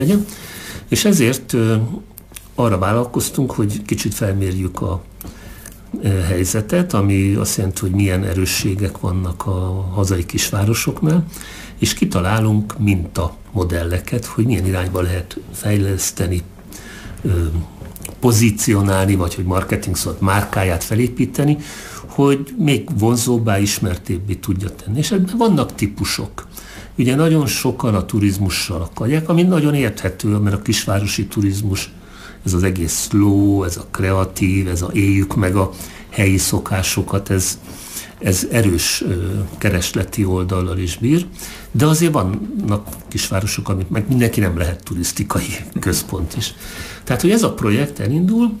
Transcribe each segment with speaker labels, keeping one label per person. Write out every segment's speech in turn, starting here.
Speaker 1: legyen. És ezért arra vállalkoztunk, hogy kicsit felmérjük a helyzetet, ami azt jelenti, hogy milyen erősségek vannak a hazai kisvárosoknál, és kitalálunk mintamodelleket, hogy milyen irányba lehet fejleszteni, pozícionálni, vagy hogy marketing szóval márkáját felépíteni, hogy még vonzóbbá, ismertébbé tudja tenni. És ebben vannak típusok. Ugye nagyon sokan a turizmussal akarják, ami nagyon érthető, mert a kisvárosi turizmus, ez az egész slow, ez a kreatív, ez a éljük meg a helyi szokásokat, ez erős keresleti oldallal is bír, de azért vannak kisvárosok, amit meg mindenki nem lehet turisztikai központ is. Tehát, hogy ez a projekt elindul,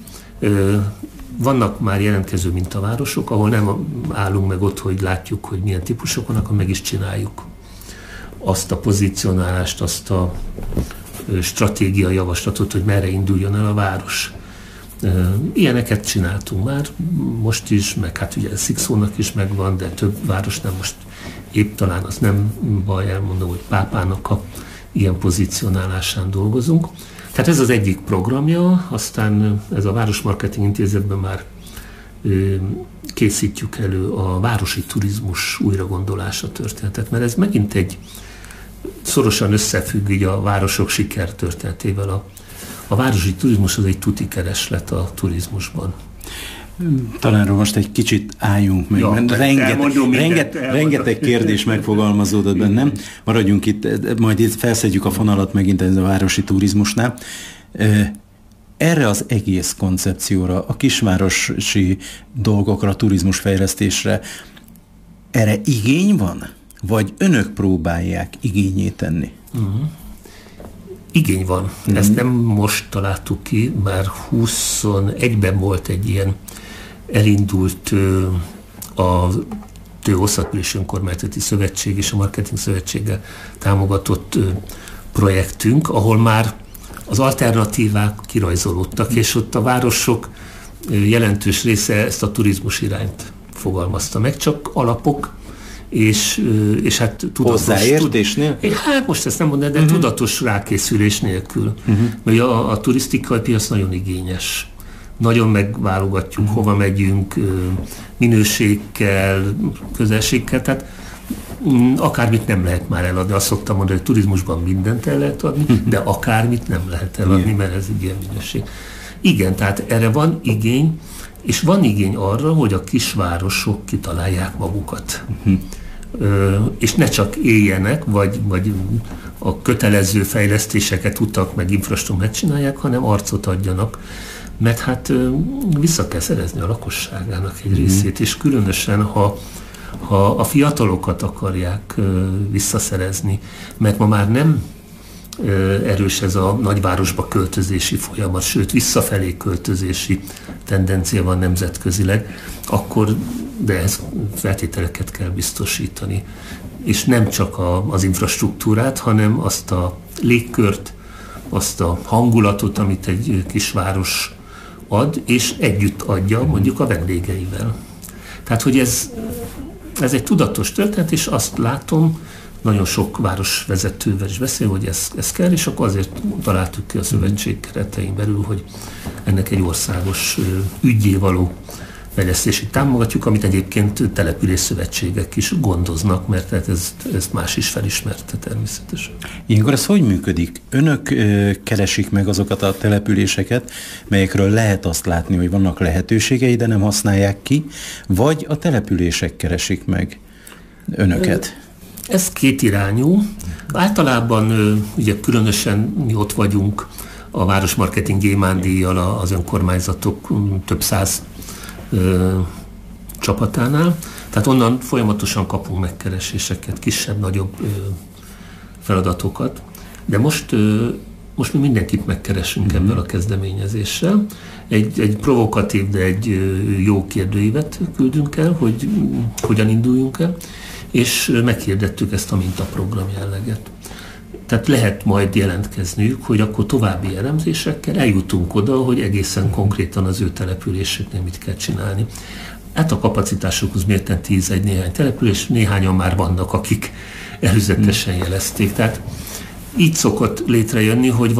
Speaker 1: vannak már jelentkező mintavárosok, ahol nem állunk meg ott, hogy látjuk, hogy milyen típusok vannak, hanem meg is csináljuk azt a pozícionálást, azt a stratégiai javaslatot, hogy merre induljon el a város. Ilyeneket csináltunk már most is, meg hát ugye Szikszónak is megvan, de több városnál most épp talán az nem baj, elmondom, hogy Pápának a ilyen pozícionálásán dolgozunk. Tehát ez az egyik programja, aztán ez a Városmarketing Intézetben már készítjük elő a városi turizmus újragondolása történetet, mert ez megint egy szorosan összefügg így a városok sikertörténetével. A városi turizmus az egy tuti kereslet a turizmusban.
Speaker 2: Talán most egy kicsit álljunk meg, mert rengeteg kérdés megfogalmazódott bennem. Maradjunk itt, majd itt felszedjük a fonalat megint ez a városi turizmusnál. Erre az egész koncepcióra, a kisvárosi dolgokra, a turizmusfejlesztésre, erre igény van? Vagy önök próbálják igényé tenni?
Speaker 1: Igény van. Ezt nem most találtuk ki, már 21-ben volt egy ilyen elindult a Országgyűlési Önkormányzati Szövetség és a Marketing Szövetséggel támogatott projektünk, ahol már az alternatívák kirajzolódtak, és ott a városok jelentős része ezt a turizmus irányt fogalmazta meg, csak alapok, és hát tudatos...
Speaker 2: Hozzáértés nélkül?
Speaker 1: Hát most ezt nem mondom, de tudatos rákészülés nélkül. Mert a turisztikai piac nagyon igényes. Nagyon megválogatjuk, hova megyünk, minőségkel, közelségkel, tehát akármit nem lehet már eladni. Azt szoktam mondani, hogy turizmusban mindent el lehet adni, de akármit nem lehet eladni, mert ez egy ilyen minőség. Igen, tehát erre van igény, és van igény arra, hogy a kisvárosok kitalálják magukat. És ne csak éljenek, vagy a kötelező fejlesztéseket, utak, meg infrastruktúrát csinálják, hanem arcot adjanak. Mert hát vissza kell szerezni a lakosságának egy részét, és különösen, ha a fiatalokat akarják visszaszerezni, mert ma már nem erős ez a nagyvárosba költözési folyamat, sőt visszafelé költözési tendencia van nemzetközileg, akkor de ez feltételeket kell biztosítani. És nem csak az infrastruktúrát, hanem azt a légkört, azt a hangulatot, amit egy kisváros ad, és együtt adja mondjuk a vendégeivel. Tehát, hogy ez egy tudatos történet, és azt látom, nagyon sok városvezetővel is beszél, hogy ez kell, és akkor azért találtuk ki a szövetség keretein belül, hogy ennek egy országos ügyé való fejlesztésig támogatjuk, amit egyébként településszövetségek is gondoznak, mert ezt más is felismerte természetesen.
Speaker 2: Ilyenkor ez hogy működik? Önök keresik meg azokat a településeket, melyekről lehet azt látni, hogy vannak lehetőségei, de nem használják ki, vagy a települések keresik meg önöket?
Speaker 1: Ez kétirányú. Általában ugye különösen mi ott vagyunk a Városmarketing Gyémánt-díjjal az önkormányzatok több száz csapatánál. Tehát onnan folyamatosan kapunk megkereséseket, kisebb-nagyobb feladatokat. De most mi mindenkit megkeresünk ebben a kezdeményezéssel. Egy provokatív, de egy jó kérdőívet küldünk el, hogy hogyan induljunk el, és meghirdettük ezt a mintaprogram jelleget. Tehát lehet majd jelentkezniük, hogy akkor további elemzésekkel eljutunk oda, hogy egészen konkrétan az ő településeknél mit kell csinálni. Hát a kapacitásokhoz mérten 10 néhány település, néhányan már vannak, akik előzetesen jelezték. Tehát így szokott létrejönni, hogy